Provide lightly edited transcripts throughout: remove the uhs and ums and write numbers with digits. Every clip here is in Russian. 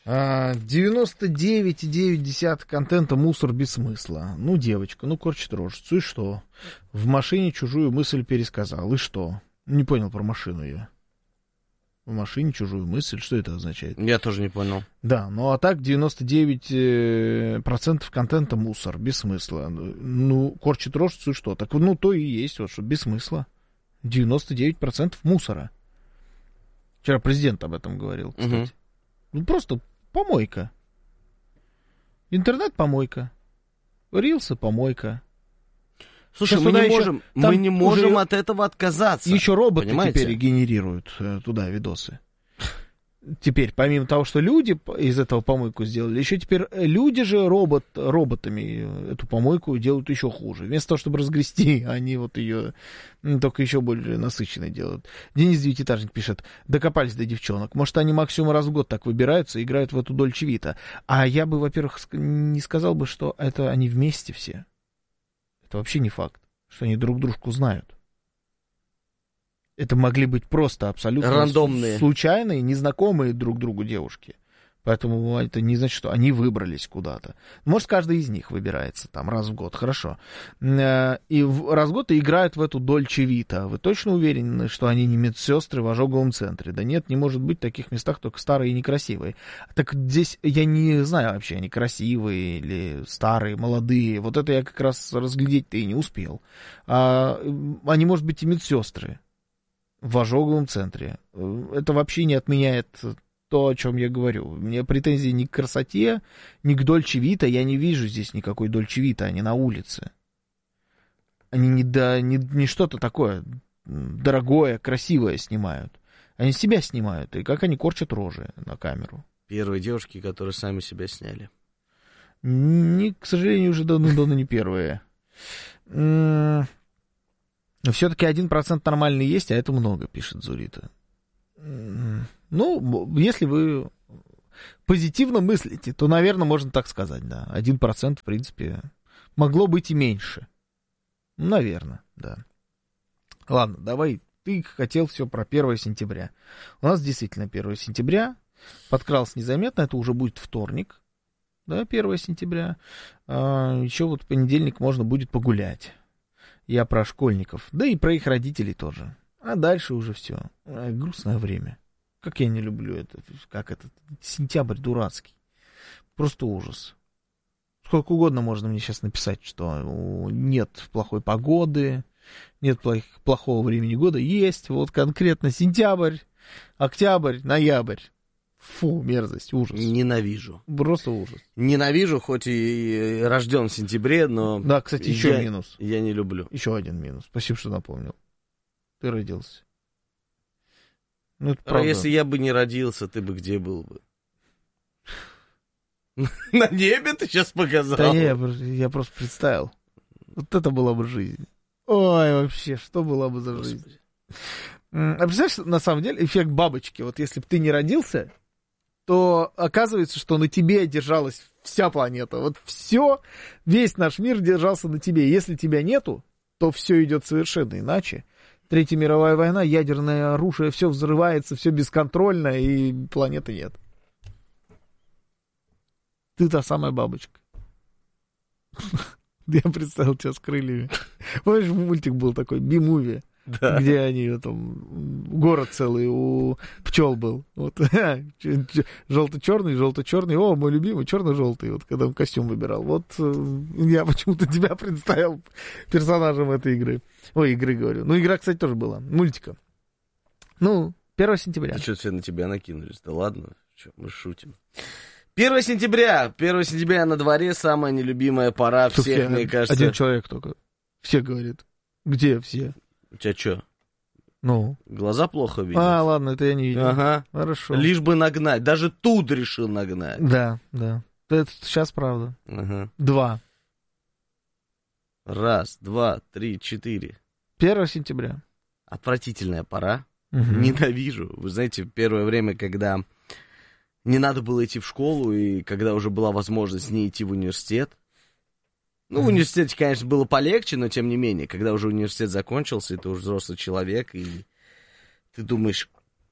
99,9 контента мусор без смысла. Ну, девочка, ну, корчит рожицу, и что? В машине чужую мысль пересказал, и что? Не понял про машину я. В машине чужую мысль, что это означает? Я тоже не понял. Да, ну а так 99% контента мусор, без смысла. Ну, корчит рожицу, и что? Так, ну, то и есть, вот что, без смысла. 99% мусора. Вчера президент об этом говорил, кстати. Ну, просто помойка. Интернет-помойка. Рилсы помойка. Слушай, мы не можем от этого отказаться. Еще роботы понимаете? Теперь генерируют туда видосы. Теперь, помимо того, что люди из этого помойку сделали, еще теперь люди же роботами эту помойку делают еще хуже. Вместо того, чтобы разгрести, они вот ее только еще более насыщенной делают. Денис Девятиэтажник пишет: докопались до девчонок. Может, они максимум раз в год так выбираются и играют в эту Дольче Вита. А я бы, во-первых, не сказал бы, что это они вместе все. Это вообще не факт, что они друг дружку знают. Это могли быть просто абсолютно рандомные, случайные, незнакомые друг другу девушки. Поэтому это не значит, что они выбрались куда-то. Может, каждый из них выбирается там раз в год, хорошо. И раз в год и играют в эту Дольче Вита. Вы точно уверены, что они не медсестры в ожоговом центре? Да нет, не может быть в таких местах только старые и некрасивые. Так здесь я не знаю вообще, они красивые или старые, молодые. Вот это я как раз разглядеть-то и не успел. Они, может быть, и медсестры в ожоговом центре. Это вообще не отменяет то, о чем я говорю. У меня претензий ни к красоте, ни к Дольче Вита. Я не вижу здесь никакой Дольче Вита, они на улице. Они не что-то такое дорогое, красивое снимают. Они себя снимают. И как они корчат рожи на камеру. Первые девушки, которые сами себя сняли. К сожалению, уже давно не первые. Но все-таки 1% нормальный есть, а это много, пишет Зурита. Ну, если вы позитивно мыслите, то, наверное, можно так сказать, да. 1%, в принципе, могло быть и меньше. Наверное, да. Ладно, давай, ты хотел все про 1 сентября. У нас действительно 1 сентября. Подкрался незаметно, это уже будет вторник, да, 1 сентября. Еще вот в понедельник можно будет погулять. Я про школьников, да и про их родителей тоже. А дальше уже все. Грустное время. Как я не люблю это. Как это? Сентябрь дурацкий. Просто ужас. Сколько угодно можно мне сейчас написать, что нет плохой погоды, нет плохого времени года. Есть вот конкретно сентябрь, октябрь, ноябрь. Фу, мерзость, ужас. Ненавижу. Просто ужас. Ненавижу, хоть и рожден в сентябре, но... Да, кстати, еще минус. Я не люблю. Еще один минус. Спасибо, что напомнил. Ты родился. Ну, это а правда. если я бы не родился, ты бы где был бы? На небе ты сейчас показал? Да не, я просто представил. Вот это была бы жизнь. Ой, вообще, что была бы за жизнь? А представляешь, на самом деле, эффект бабочки. Вот если бы ты не родился, то оказывается, что на тебе держалась вся планета. Вот все, весь наш мир держался на тебе. Если тебя нету, то все идет совершенно иначе. Третья мировая война, ядерное оружие, все взрывается, все бесконтрольно, и планеты нет. Ты та самая бабочка. Я представил тебя с крыльями. Помнишь, мультик был такой, Би-муви? Да. Где они, там, город целый у пчел был. Вот. Желто-черный. О, мой любимый, черно-желтый. Вот когда он костюм выбирал. Вот я почему-то тебя представил персонажем этой игры. Ой, игры, говорю. Ну, игра, кстати, тоже была. Мультика. Ну, 1 сентября. Да что все на тебя накинулись? Да ладно, мы шутим. 1 сентября на дворе, самая нелюбимая пора всех, мне кажется. Один человек только. Все говорит. Где все? У тебя что? Ну? Глаза плохо видят? А, ладно, это я не видел. Ага. Хорошо. Лишь бы нагнать. Даже тут решил нагнать. Да. Это сейчас правда. Ага. 2. 1, 2, 3, 4. 1 сентября. Отвратительная пора. Ненавижу. Вы знаете, первое время, когда не надо было идти в школу, и когда уже была возможность не идти в университет. Ну, в университете, конечно, было полегче, но тем не менее, когда уже университет закончился, и ты уже взрослый человек, и ты думаешь,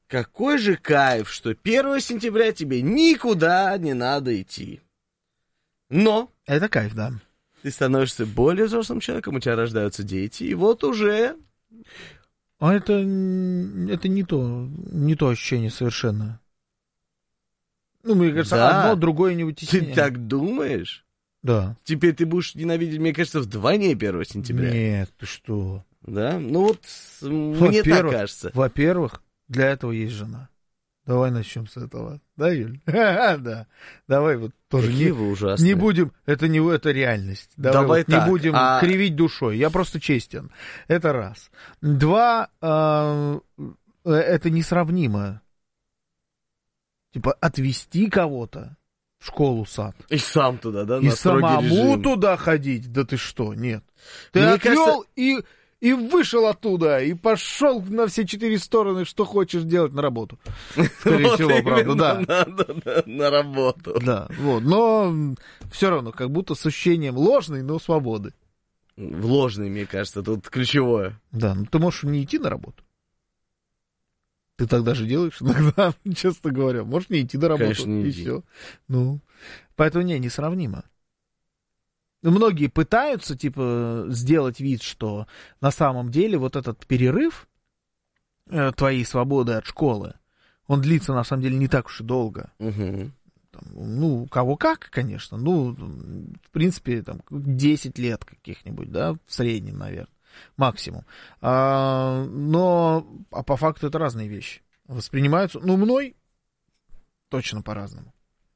какой же кайф, что 1 сентября тебе никуда не надо идти. Но... Это кайф, да. Ты становишься более взрослым человеком, у тебя рождаются дети, и вот уже... А это не то ощущение совершенно. Ну, мне кажется, да. одно, другое не вытесняет. Ты так думаешь? Да. Теперь ты будешь ненавидеть, мне кажется, вдвойне 1 сентября. Нет, ты что? Да? Ну вот, мне так кажется. Во-первых, для этого есть жена. Давай начнем с этого. Да, Юль? Да. Давай вот тоже Какие вы ужасные. не будем, это реальность. Давай вот так, не будем кривить душой. Я просто честен. Это раз. 2, это несравнимо. Типа отвезти кого-то в школу, сад. И сам туда, да? И на строгий самому режим. туда ходить. Да ты что, нет. Ты Мне отвел кажется... и вышел оттуда, и пошел на все 4 стороны, что хочешь делать на работу. Скорее всего, правда, да. На работу. Да, вот, но все равно, как будто с ощущением ложной, но свободы. В ложный, мне кажется, тут ключевое. Да, ну ты можешь не идти на работу. Ты так даже делаешь иногда, честно говоря. Можешь не идти на работу, конечно, не и иди. все. Ну, поэтому несравнимо. Многие пытаются, типа, сделать вид, что на самом деле вот этот перерыв твоей свободы от школы, он длится, на самом деле, не так уж и долго. Угу. Там, ну, кого как, конечно. Ну, в принципе, там, 10 лет каких-нибудь, да, в среднем, наверное, максимум. Но по факту это разные вещи. Воспринимаются, ну, мной точно по-разному.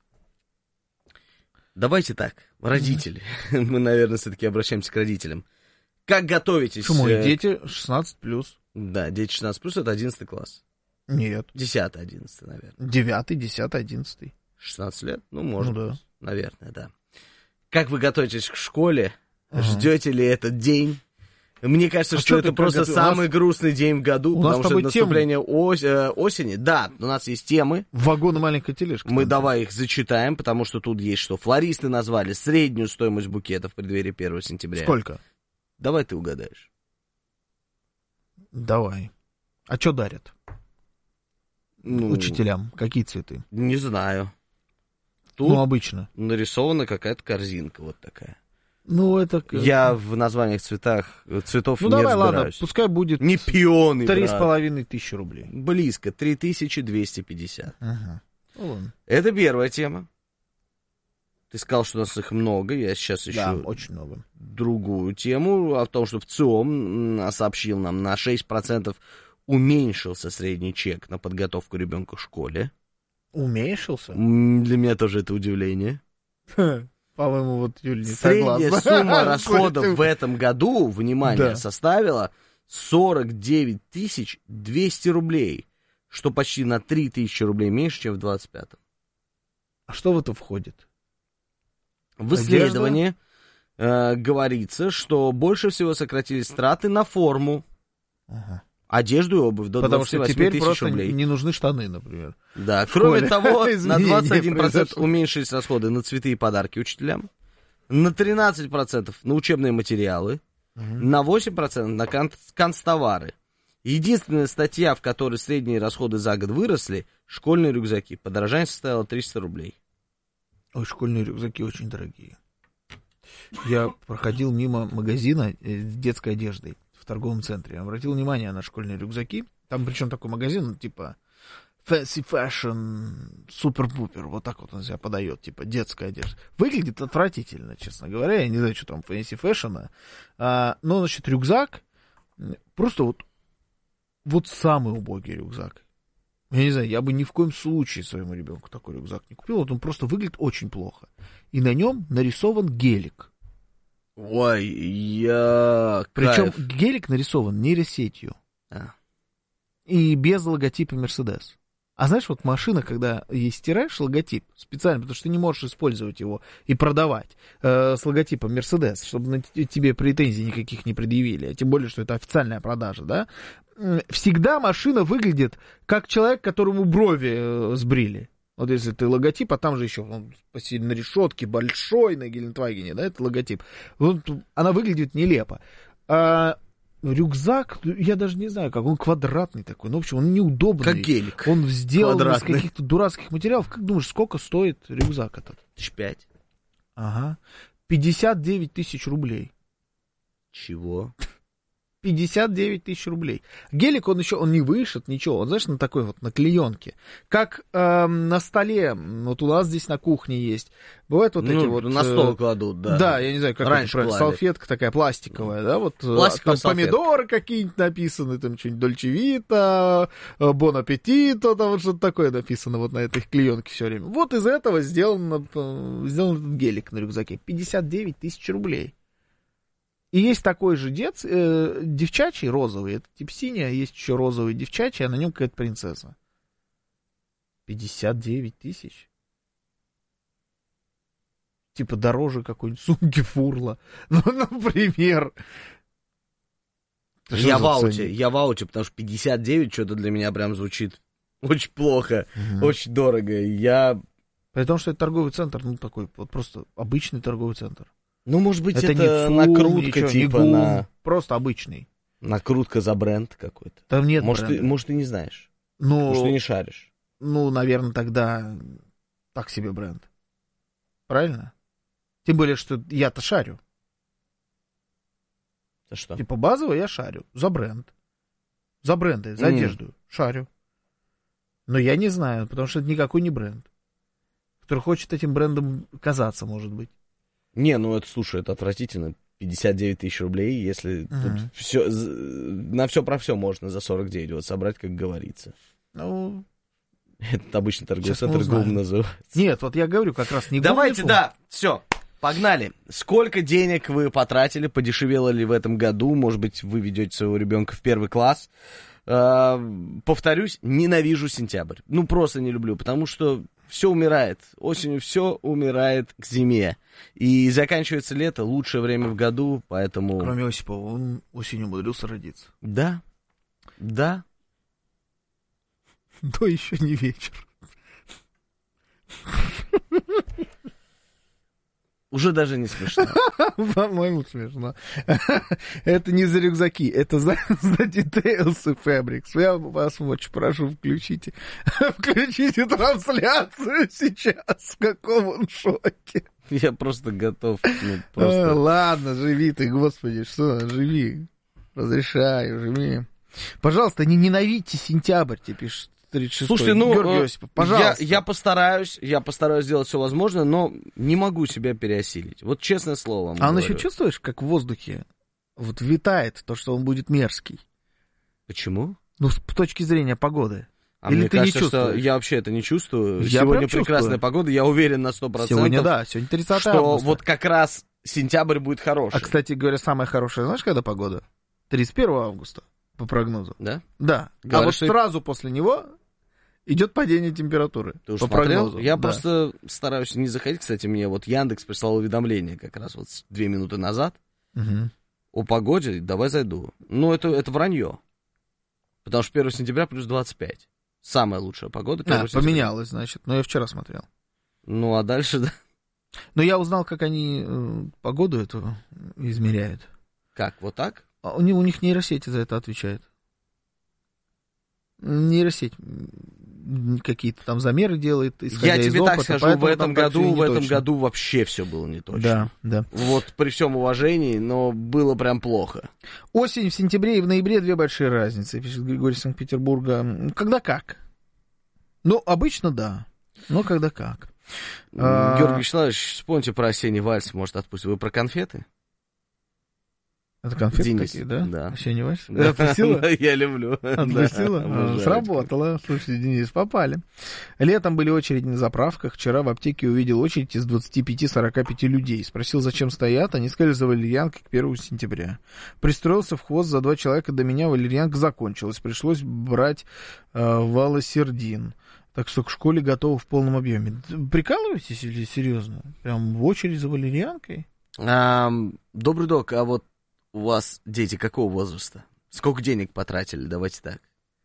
Давайте так, родители. Мы, наверное, все-таки обращаемся к родителям. Как готовитесь? Почему? Дети 16+. Да, дети 16+, это 11 класс. Нет. 10-11, наверное. 9, 10, 11. 16 лет? Ну, может да. быть. Наверное, да. Как вы готовитесь к школе? Ждете ли этот день? Мне кажется, что это просто самый грустный день в году, потому что наступление осени. Да, у нас есть темы. Вагон и маленькая тележка. Мы давай их зачитаем, потому что тут есть что. Флористы назвали среднюю стоимость букета в преддверии 1 сентября. Сколько? Давай ты угадаешь. Давай. А что дарят? Учителям? Какие цветы? Не знаю. Тут обычно. нарисована какая-то корзинка вот такая. Ну, это... Я в названиях цветов не разбираюсь. Давай, ладно, пускай будет... Не пионы, 3,5 рублей. Близко, 3250. Ага. Это первая тема. Ты сказал, что у нас их много, я сейчас ищу очень много. Другую тему, о том, что в ЦИОМ сообщил нам, на 6% уменьшился средний чек на подготовку ребенка к школе. Уменьшился? Для меня тоже это удивление. По-моему, вот Юль не Средняя согласна. сумма расходов в этом году, внимание, составила 49 200 рублей, что почти на 3000 рублей меньше, чем в 25-м. А что в это входит? В исследовании говорится, что больше всего сократились траты на форму, одежду и обувь до 28 тысяч рублей. Не нужны штаны, например. Да, кроме того, на 21% уменьшились расходы на цветы и подарки учителям, на 13% на учебные материалы, на 8% на канцтовары. Единственная статья, в которой средние расходы за год выросли, школьные рюкзаки. Подорожание составило 300 рублей. Ой, школьные рюкзаки очень дорогие. Я проходил мимо магазина с детской одеждой в торговом центре. Обратил внимание на школьные рюкзаки. Там причем такой магазин, типа fancy fashion, супер-пупер. Вот так вот он себя подает, типа детская одежда. Выглядит отвратительно, честно говоря. Я не знаю, что там fancy fashion. Но, значит, рюкзак просто вот самый убогий рюкзак. Я не знаю, я бы ни в коем случае своему ребенку такой рюкзак не купил. Вот он просто выглядит очень плохо. И на нем нарисован гелик. Ой, Причем гелик нарисован нейросетью. И без логотипа Мерседес. А знаешь, вот машина, когда ей стираешь логотип, специально, потому что ты не можешь использовать его и продавать с логотипом Мерседес, чтобы на тебе претензий никаких не предъявили, а тем более, что это официальная продажа, да, всегда машина выглядит как человек, которому брови сбрили. Вот если ты логотип, а там же еще на решетке большой на Гелендвагене, да, это логотип. Вот она выглядит нелепо. рюкзак, я даже не знаю, как он квадратный такой. Ну, в общем, он неудобный. Как гелик. Он сделан Квадратный. из каких-то дурацких материалов. Как думаешь, сколько стоит рюкзак этот? 5. Ага. 59 тысяч рублей. Чего? 59 тысяч рублей. Гелик, он не вышит, ничего. Он, знаешь, на такой вот, на клеенке. Как на столе, вот у нас здесь на кухне есть. Бывают вот эти вот... на стол кладут, да. Да, я не знаю, как раньше это, салфетка такая пластиковая, да, вот там помидоры какие-нибудь написаны, там что-нибудь Дольче Вита, Бон Аппетито, там вот что-то такое написано вот на этой клеенке все время. Вот из этого сделан этот гелик на рюкзаке. 59 тысяч рублей. И есть такой же девчачий, розовый, это тип синий, а есть еще розовый девчачий, а на нем какая-то принцесса. 59 тысяч. Типа дороже какой-нибудь сумки Фурла. Ну, например. Я в ауте, потому что 59 что-то для меня прям звучит очень плохо, очень дорого. При том, что это торговый центр, ну, такой вот просто обычный торговый центр. Ну, может быть, это не ЦУМ, накрутка, ничего, типа не ГУМ, на... Просто обычный. Накрутка за бренд какой-то. Там нет может, бренда. Ты не знаешь. Ну, может, ты не шаришь. Ну, наверное, тогда так себе бренд. Правильно? Тем более, что я-то шарю. За что? Типа базово я шарю. За бренд. За бренды, за одежду. Шарю. Но я не знаю, потому что это никакой не бренд. Который хочет этим брендом казаться, может быть. Не, ну это, слушай, это отвратительно. 59 тысяч рублей, если тут все, на все про все можно за 49 вот собрать, как говорится. Ну, это обычно торговый центр ГУМ называется. Нет, вот я говорю как раз не ГУМ. Давайте, да, все, погнали. Сколько денег вы потратили, подешевело ли в этом году? Может быть, вы ведете своего ребенка в 1 класс? Повторюсь, ненавижу сентябрь. Ну, просто не люблю, потому что все умирает. Осенью все умирает к зиме. И заканчивается лето, лучшее время в году, поэтому... Кроме Осипова, он осенью умудрился родиться. Да, да. Да еще не вечер. Уже даже не смешно. По-моему, смешно. Это не за рюкзаки, это за Details и Fabrics. Я вас очень прошу, включите трансляцию сейчас. В каком он шоке. Я просто готов. Просто... Ладно, живи ты, господи, что, живи. Разрешаю, живи. Пожалуйста, не ненавидьте сентябрь, тебе пишет. 36-й. Слушайте, ну, Георгий Осипов, пожалуйста. Я постараюсь сделать все возможное, но не могу себя переосилить. Вот честное слово вам говорю. Еще чувствуешь, как в воздухе вот витает то, что он будет мерзкий? Почему? Ну, с точки зрения погоды. Или мне ты кажется, не чувствуешь? что я вообще это не чувствую. Я Сегодня прям прекрасная чувствую. погода, я уверен на 100%. Сегодня, да, сегодня 30 что августа. вот как раз сентябрь будет хороший. А, кстати говоря, самая хорошая, знаешь, когда погода? 31 августа, по прогнозу. Да? Да. Говорят, а вот что... сразу после него идет падение температуры. Ты уж по смотрел? прогнозу. Я да. просто стараюсь не заходить. Кстати, мне вот Яндекс прислал уведомление как раз вот 2 минуты назад о погоде. Давай зайду. Ну, это вранье. Потому что 1 сентября плюс 25. Самая лучшая погода. Поменялось, значит. Но я вчера смотрел. Ну, а дальше, да. Но я узнал, как они погоду эту измеряют. Как, вот так? У них нейросети за это отвечает. Нейросеть какие-то там замеры делает, исходя из опыта. Я тебе так скажу, в этом году вообще все было не точно. Да. Вот при всем уважении, но было прям плохо. Осень в сентябре и в ноябре две большие разницы, пишет Григорий Санкт-Петербурга. Когда как? Ну, обычно да, но когда как. Георгий Вячеславович, вспомните про осенний вальс, может, отпустить. Вы про конфеты? Это конфеты Денис, такие, да? Да. Осенний вальс? Ты отпустила? Я люблю. Отпустила? Сработало. Слушайте, Денис, попали. Летом были очереди на заправках. Вчера в аптеке увидел очередь из 25-45 людей. Спросил, зачем стоят. Они сказали, за валерьянкой к 1 сентября. Пристроился в хвост за 2 человека. До меня валерьянка закончилась. Пришлось брать валосердин. Так что к школе готовы в полном объеме. Прикалываетесь или серьезно? Прям в очередь за валерьянкой? Добрый док, а вот у вас дети какого возраста? Сколько денег потратили? Давайте так.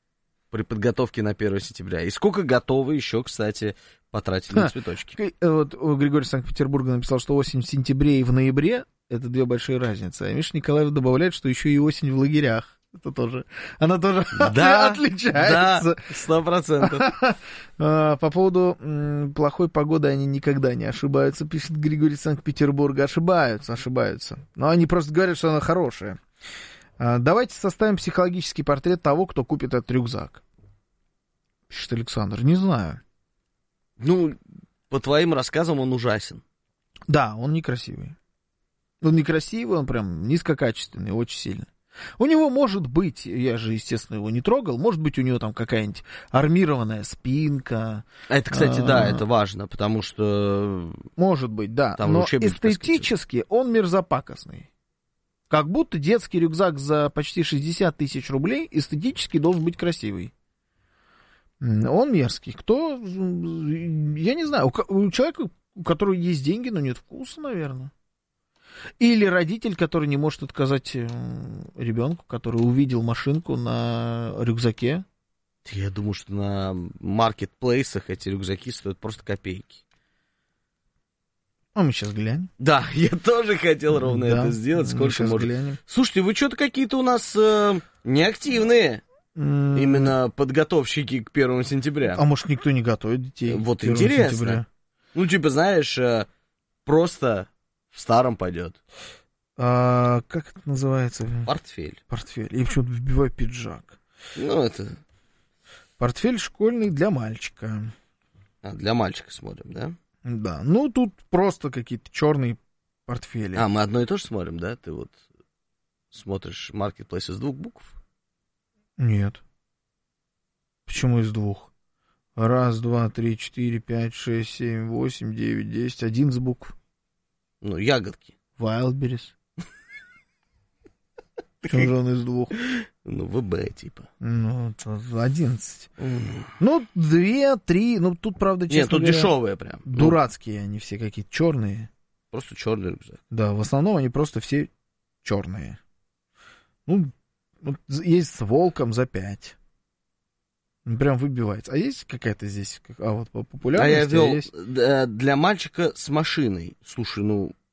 при подготовке на 1 сентября? И сколько готовы еще, кстати, потратить на цветочки? Вот Григорий из Санкт-Петербурга написал, что осень в сентябре и в ноябре — это две большие разницы. А Миша Николаев добавляет, что еще и осень в лагерях. Это тоже, она тоже отличается. Да, 100%. По поводу плохой погоды они никогда не ошибаются, пишет Григорий из Санкт-Петербурга. Ошибаются. Но они просто говорят, что она хорошая. Давайте составим психологический портрет того, кто купит этот рюкзак. Пишет Александр. Не знаю. Ну, по твоим рассказам он ужасен. Да, он некрасивый. Он некрасивый, он прям низкокачественный, очень сильно. У него может быть, я же, естественно, его не трогал, может быть, у него там какая-нибудь армированная спинка. Это, кстати, да, это важно, потому что... Может быть, да, но эстетически он мерзопакостный. Как будто детский рюкзак за почти 60 тысяч рублей эстетически должен быть красивый. Он мерзкий. Кто? Я не знаю. У человека, у которого есть деньги, но нет вкуса, наверное. Или родитель, который не может отказать ребенку, который увидел машинку на рюкзаке. Я думаю, что на маркетплейсах эти рюкзаки стоят просто копейки. А мы сейчас глянем. Да, я тоже хотел ровно это сделать. Сколько можно. Глянем. Слушайте, вы что-то какие-то у нас неактивные. Именно подготовщики к 1 сентября. А может, никто не готовит детей? Вот интересно. Сентября? Ну, типа, знаешь, просто... В старом пойдет. Как это называется? Портфель. Я почему-то вбиваю пиджак. Ну, это... Портфель школьный для мальчика. Для мальчика смотрим, да? Да. Ну, тут просто какие-то черные портфели. Мы одно и то же смотрим, да? Ты вот смотришь маркетплейс из 2 букв? Нет. Почему из 2? 1, 2, 3, 4, 5, 6, 7, 8, 9, 10. 11 букв. Ну, ягодки. Wildberries. Почему же он из 2? Ну, ВБ, типа. Ну, 11. Ну, 2, 3. Ну, тут, правда, честно Нет, тут говоря, дешевые прям. Дурацкие они все какие-то, черные. Просто черный рюкзак. Да, в основном они просто все черные. Ну, есть с волком за 5. Прям выбивается. А есть какая-то здесь... вот по популярности я вел есть? для мальчика с машиной. Слушай, ну,